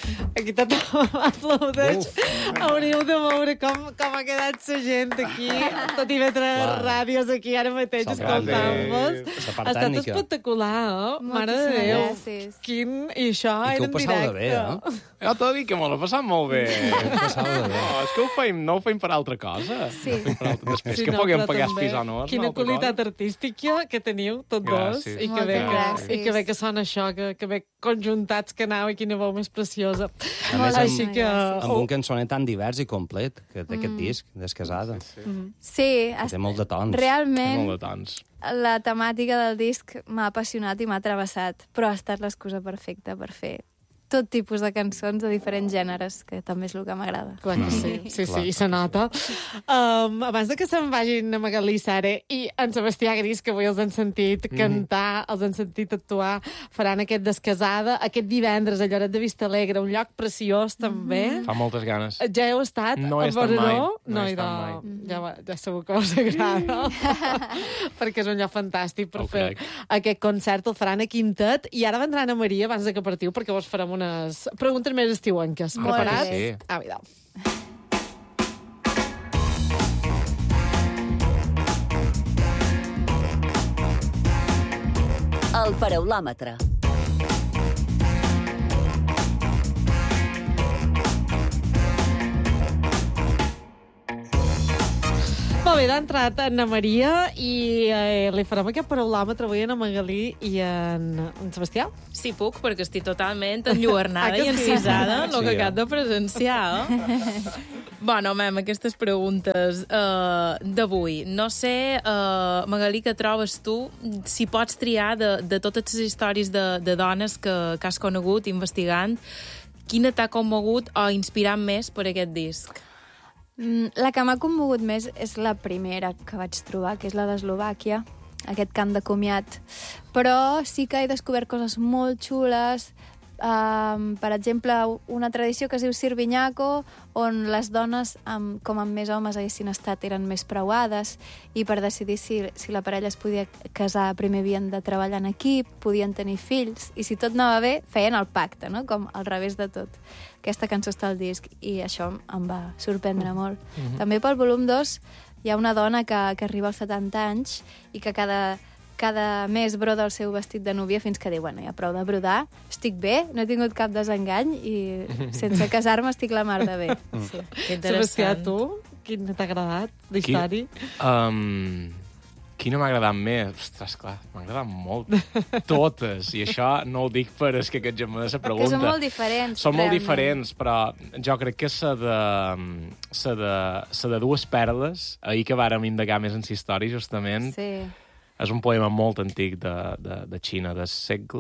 Aquí tot aplaudeix. Hauríeu de veure com ha quedat la gent aquí, tot i veure ràdios aquí ara mateix escoltant-vos. Ha estat espectacular, Mare de Déu. Gràcies. I això I era en que ho passava bé, directe. Jo t'ho dic que me l'he passat molt bé. És que no ho feim per altra cosa. Sí. Després que puguem pagar els pisonors. Quina qualitat artística que teniu, tots dos. I que bé que sona això, que bé conjuntats que aneu i quina veu més preciosa. A més, Així que... amb un cançoner tan divers i complet que té aquest disc, Descasada. Sí, Té molt de tons. realment Molt de tants. la temàtica del disc m'ha apassionat i m'ha travessat, però ha estat l'excusa perfecta per fer tot tipus de cançons de diferents gèneres, que també és el que m'agrada. Clar que sí, i se nota. Abans de que se'n vagin a Magalí i Sare i en Sebastià Gris, que avui els han sentit cantar, els han sentit actuar, faran aquest Descasada, aquest divendres a Lloret de Vistalegre, un lloc preciós també. Fa moltes ganes. Ja heu estat No he a estat mai. Borredó? No he estat mai. Ja segur que us agrada, perquè és un lloc fantàstic per fer aquest concert. El faran a Quintet i ara vendran a Maria abans de que partiu, perquè vos farem unes preguntes més estiuenques. Preparats? Sí. Vidal. El paraulòmetre. Molt bé, d'entrat en Maria i li farem aquest paraulòmetre avui en Magalí i en Sebastià. Sí, puc, perquè estic totalment enlluernada i encisada en el que acabo de presenciar. Bueno, amb aquestes preguntes d'avui. No sé, Magalí, què trobes tu? Si pots triar de totes les històries de dones que has conegut investigant, quina t'ha commogut o inspirat més per aquest disc? La que m'ha commogut més és la primera que vaig trobar, que és la d'Eslovàquia, aquest cant de comiat. Però sí que he descobert coses molt xules, per exemple, una tradició que es diu Sirvinyaco, on les dones, com amb més homes haguessin estat, eren més preuades, i per decidir si la parella es podia casar, primer havien de treballar en equip, podien tenir fills, i si tot anava bé, feien el pacte, no? Com al revés de tot. Aquesta cançó està al disc, i això em va sorprendre molt. També pel volum 2 hi ha una dona que arriba als 70 anys i que cada mes broda el seu vestit de núvia fins que diu, bueno, ja prou de brodar, estic bé, no he tingut cap desengany i sense casar-me estic la mar de bé. Sí. Sebastià, tu? Quin t'ha agradat d'història? Quina m'ha agradat més? Ostres, clar, m'ha agradat molt. Totes. I això no ho dic per és que aquest gent m'ha de la pregunta. Perquè són molt diferents. Són molt diferents, però jo crec que de Dues perles, ahir que vàrem indagar més en la història, justament, Sí. és un poema molt antic de Xina, del segle